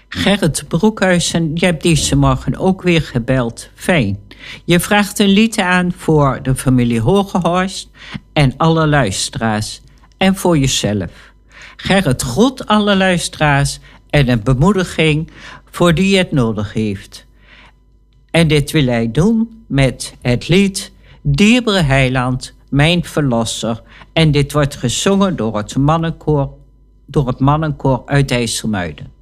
Gerrit Broekhuizen, je hebt deze morgen ook weer gebeld. Fijn. Je vraagt een lied aan voor de familie Hogehorst en alle luisteraars. En voor jezelf. Gerrit groet alle luisteraars en een bemoediging voor die het nodig heeft. En dit wil hij doen met het lied Dierbare Heiland, mijn verlosser. En dit wordt gezongen door het mannenkoor uit IJsselmuiden.